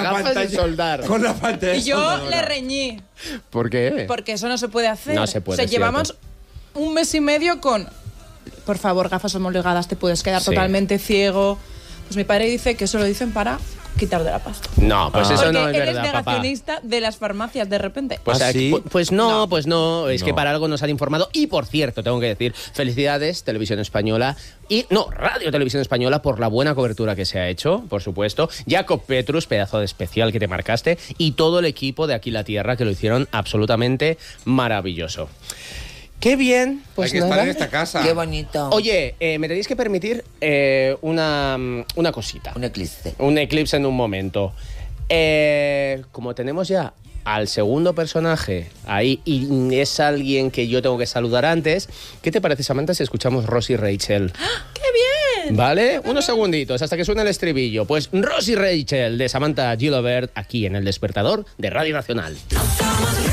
gafas de soldar. Con la pantalla. Y yo le reñí. ¿Por qué? Porque eso no se puede hacer. No se puede, O sea, es cierto. llevamos un mes y medio con... Por favor, gafas homologadas, te puedes quedar Sí. totalmente ciego. Pues mi padre dice que eso lo dicen para quitar de la pasta. No, pues eso Porque no es él verdad, es papá. negacionista de las farmacias de repente. Pues, ¿Ah, sí? pues no. Es que para algo nos han informado. Y por cierto, tengo que decir, felicidades, Televisión Española Radio Televisión Española, por la buena cobertura que se ha hecho, por supuesto. Jacob Petrus, pedazo de especial que te marcaste, y todo el equipo de Aquí la Tierra, que lo hicieron absolutamente maravilloso. ¡Qué bien! Pues Hay que estar nada. en esta casa. Qué bonito. Oye, me tenéis que permitir una cosita. Un eclipse. Un eclipse en un momento. Como tenemos ya al segundo personaje ahí y es alguien que yo tengo que saludar antes, ¿qué te parece, Samantha, si escuchamos Ross y Rachel? ¡Qué bien! ¿Vale? Unos segunditos hasta que suene el estribillo. Pues Ross y Rachel de Samantha Gilbert aquí en El Despertador de Radio Nacional.